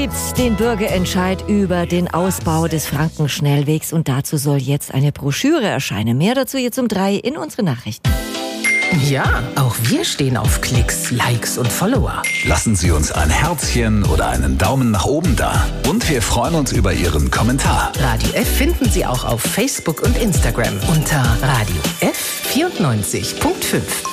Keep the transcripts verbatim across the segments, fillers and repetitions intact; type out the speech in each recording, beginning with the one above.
gibt's den Bürgerentscheid über den Ausbau des Frankenschnellwegs und dazu soll jetzt eine Broschüre erscheinen. Mehr dazu jetzt um drei in unseren Nachrichten. Ja, auch wir stehen auf Klicks, Likes und Follower. Lassen Sie uns ein Herzchen oder einen Daumen nach oben da. Und wir freuen uns über Ihren Kommentar. Radio F finden Sie auch auf Facebook und Instagram unter Radio F vierundneunzig Komma fünf.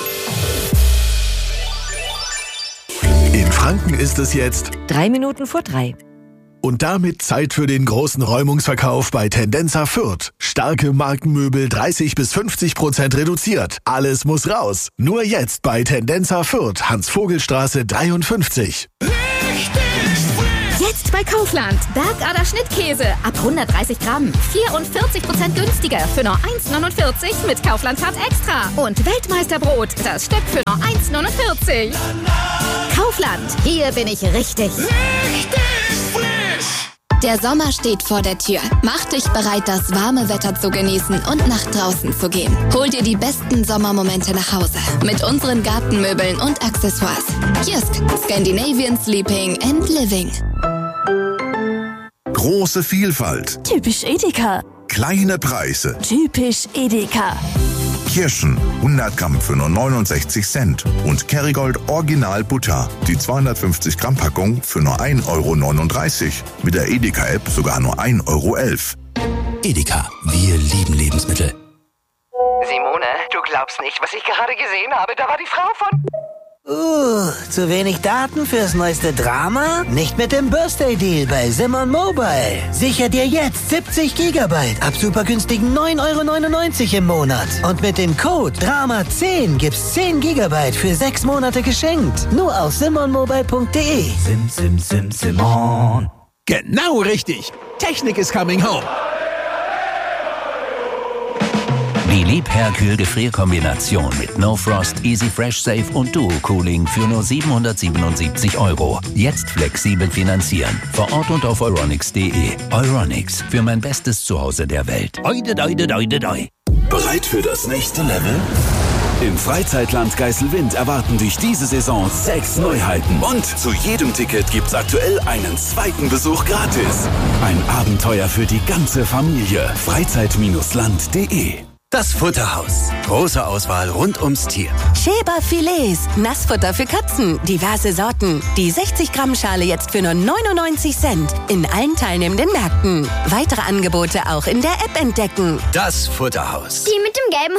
In Franken ist es jetzt Drei Minuten vor drei. und damit Zeit für den großen Räumungsverkauf bei Tendenza Fürth. Starke Markenmöbel dreißig bis fünfzig Prozent reduziert. Alles muss raus. Nur jetzt bei Tendenza Fürth, Hans-Vogel-Straße dreiundfünfzig. Jetzt bei Kaufland. Bergader Schnittkäse ab hundertdreißig Gramm. vierundvierzig Prozent günstiger für nur eins neunundvierzig mit Kaufland-Card Extra. Und Weltmeisterbrot, das Stück für nur eins neunundvierzig. Kaufland, hier bin ich richtig. Der Sommer steht vor der Tür. Mach dich bereit, das warme Wetter zu genießen und nach draußen zu gehen. Hol dir die besten Sommermomente nach Hause mit unseren Gartenmöbeln und Accessoires. Jysk, Scandinavian Sleeping and Living. Große Vielfalt. Typisch Edeka. Kleine Preise. Typisch Edeka. Kirschen hundert Gramm für nur neunundsechzig Cent. Und Kerrygold Original Butter. Die zweihundertfünfzig Gramm Packung für nur ein Euro neununddreißig. Mit der Edeka-App sogar nur ein Euro elf. Edeka, wir lieben Lebensmittel. Simone, du glaubst nicht, was ich gerade gesehen habe. Da war die Frau von... Uh, zu wenig Daten fürs neueste Drama? Nicht mit dem Birthday-Deal bei Simon Mobile. Sicher dir jetzt siebzig Gigabyte ab super günstigen neun Euro neunundneunzig im Monat. Und mit dem Code Drama zehn gibt's zehn Gigabyte für sechs Monate geschenkt. Nur auf simonmobile punkt de. Sim, sim, sim, Simon. Genau richtig. Technik is coming home. Die Liebherr-Kühl-Gefrierkombination mit No Frost, Easy Fresh Safe und Duo Cooling für nur siebenhundertsiebenundsiebzig Euro. Jetzt flexibel finanzieren. Vor Ort und auf euronics punkt de. Euronics, für mein bestes Zuhause der Welt. Oide, oide, oide, oide. Bereit für das nächste Level? Im Freizeitland Geiselwind erwarten dich diese Saison sechs Neuheiten. Und zu jedem Ticket gibt's aktuell einen zweiten Besuch gratis. Ein Abenteuer für die ganze Familie. freizeit Land punkt de. Das Futterhaus. Große Auswahl rund ums Tier. Schäber Filets. Nassfutter für Katzen. Diverse Sorten. Die sechzig Gramm Schale jetzt für nur neunundneunzig Cent. In allen teilnehmenden Märkten. Weitere Angebote auch in der App entdecken. Das Futterhaus. Die mit dem gelben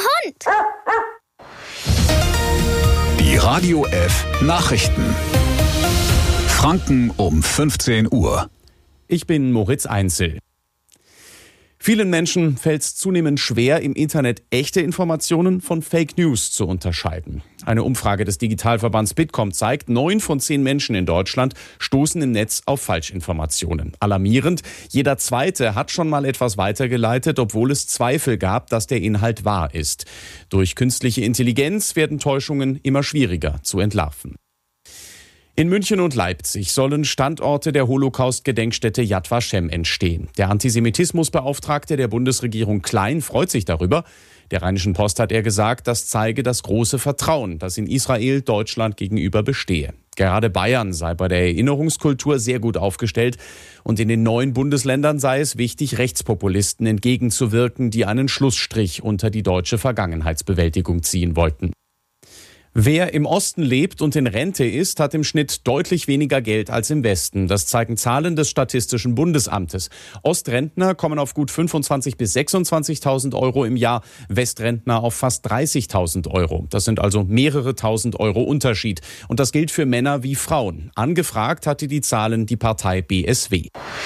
Hund. Die Radio F Nachrichten. Franken um fünfzehn Uhr. Ich bin Moritz Einzel. Vielen Menschen fällt es zunehmend schwer, im Internet echte Informationen von Fake News zu unterscheiden. Eine Umfrage des Digitalverbands Bitkom zeigt, neun von zehn Menschen in Deutschland stoßen im Netz auf Falschinformationen. Alarmierend, jeder Zweite hat schon mal etwas weitergeleitet, obwohl es Zweifel gab, dass der Inhalt wahr ist. Durch künstliche Intelligenz werden Täuschungen immer schwieriger zu entlarven. In München und Leipzig sollen Standorte der Holocaust-Gedenkstätte Yad Vashem entstehen. Der Antisemitismusbeauftragte der Bundesregierung Klein freut sich darüber. Der Rheinischen Post hat er gesagt, das zeige das große Vertrauen, das in Israel Deutschland gegenüber bestehe. Gerade Bayern sei bei der Erinnerungskultur sehr gut aufgestellt und in den neuen Bundesländern sei es wichtig, Rechtspopulisten entgegenzuwirken, die einen Schlussstrich unter die deutsche Vergangenheitsbewältigung ziehen wollten. Wer im Osten lebt und in Rente ist, hat im Schnitt deutlich weniger Geld als im Westen. Das zeigen Zahlen des Statistischen Bundesamtes. Ostrentner kommen auf gut fünfundzwanzigtausend bis sechsundzwanzigtausend Euro im Jahr, Westrentner auf fast dreißigtausend Euro. Das sind also mehrere tausend Euro Unterschied. Und das gilt für Männer wie Frauen. Angefragt hatte die Zahlen die Partei B S W.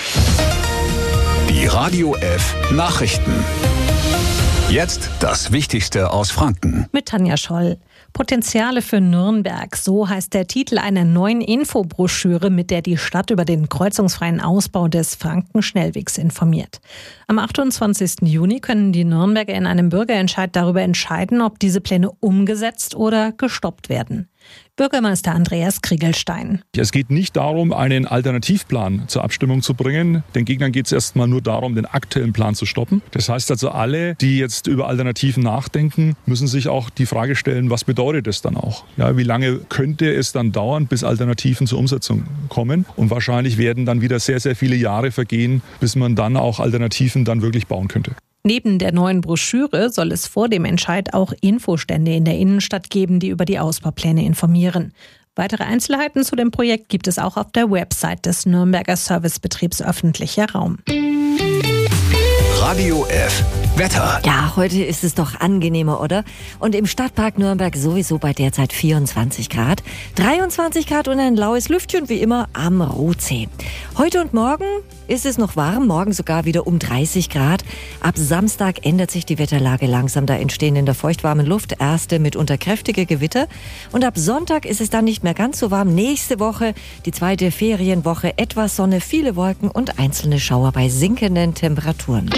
Die Radio F Nachrichten. Jetzt das Wichtigste aus Franken. Mit Tanja Scholl. Potenziale für Nürnberg, so heißt der Titel einer neuen Infobroschüre, mit der die Stadt über den kreuzungsfreien Ausbau des Frankenschnellwegs informiert. Am achtundzwanzigsten Juni können die Nürnberger in einem Bürgerentscheid darüber entscheiden, ob diese Pläne umgesetzt oder gestoppt werden. Bürgermeister Andreas Kriegelstein. Es geht nicht darum, einen Alternativplan zur Abstimmung zu bringen. Den Gegnern geht es erstmal nur darum, den aktuellen Plan zu stoppen. Das heißt also, alle, die jetzt über Alternativen nachdenken, müssen sich auch die Frage stellen, was bedeutet es dann auch? Ja, wie lange könnte es dann dauern, bis Alternativen zur Umsetzung kommen? Und wahrscheinlich werden dann wieder sehr, sehr viele Jahre vergehen, bis man dann auch Alternativen dann wirklich bauen könnte. Neben der neuen Broschüre soll es vor dem Entscheid auch Infostände in der Innenstadt geben, die über die Ausbaupläne informieren. Weitere Einzelheiten zu dem Projekt gibt es auch auf der Website des Nürnberger Servicebetriebs Öffentlicher Raum. Radio F. Wetter. Ja, heute ist es doch angenehmer, oder? Und im Stadtpark Nürnberg sowieso bei derzeit vierundzwanzig Grad. dreiundzwanzig Grad und ein laues Lüftchen wie immer am Rotsee. Heute und morgen ist es noch warm, morgen sogar wieder um dreißig Grad. Ab Samstag ändert sich die Wetterlage langsam. Da entstehen in der feuchtwarmen Luft erste mitunter kräftige Gewitter. Und ab Sonntag ist es dann nicht mehr ganz so warm. Nächste Woche, die zweite Ferienwoche, etwas Sonne, viele Wolken und einzelne Schauer bei sinkenden Temperaturen.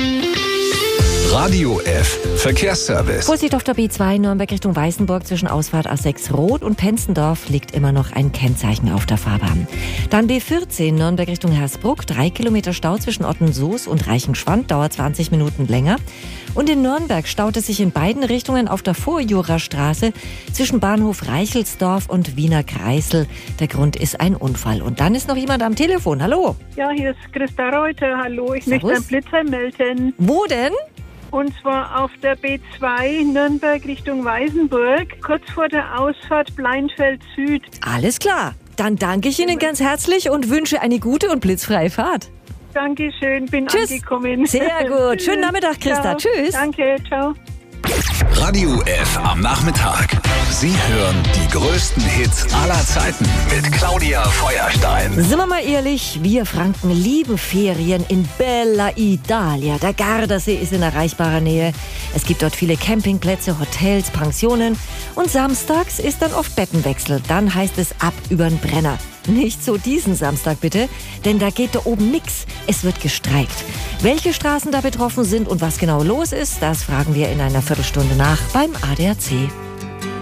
Radio F. Verkehrsservice. Vorsicht auf der B zwei Nürnberg Richtung Weißenburg zwischen Ausfahrt A sechs Rot und Penzendorf liegt immer noch ein Kennzeichen auf der Fahrbahn. Dann B vierzehn Nürnberg Richtung Hersbruck, drei Kilometer Stau zwischen Ottensoos und Reichenschwand, dauert zwanzig Minuten länger. Und in Nürnberg staut es sich in beiden Richtungen auf der Vorjurastraße zwischen Bahnhof Reichelsdorf und Wiener Kreisel. Der Grund ist ein Unfall. Und dann ist noch jemand am Telefon. Hallo. Ja, hier ist Christa Reuter. Hallo, ich Servus. möchte einen Blitzer melden. Wo denn? Und zwar auf der B zwei Nürnberg Richtung Weißenburg, kurz vor der Ausfahrt Bleinfeld Süd. Alles klar. Dann danke ich Ihnen ganz herzlich und wünsche eine gute und blitzfreie Fahrt. Dankeschön, bin Tschüss. angekommen. Sehr gut. Schönen Nachmittag, Christa. Ciao. Tschüss. Danke, ciao. Radio F am Nachmittag. Sie hören die größten Hits aller Zeiten mit Claudia Feuerstein. Sind wir mal ehrlich, wir Franken lieben Ferien in Bella Italia. Der Gardasee ist in erreichbarer Nähe. Es gibt dort viele Campingplätze, Hotels, Pensionen. Und samstags ist dann oft Bettenwechsel. Dann heißt es ab übern Brenner. Nicht so diesen Samstag bitte, denn da geht da oben nix. Es wird gestreikt. Welche Straßen da betroffen sind und was genau los ist, das fragen wir in einer Viertelstunde nach beim A D A C.